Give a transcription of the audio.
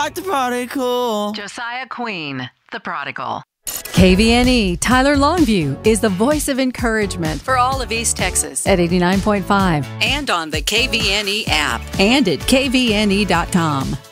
like the prodigal. Josiah Queen, the prodigal. KVNE Tyler Longview is the voice of encouragement for all of East Texas at 89.5 and on the KVNE app and at kvne.com.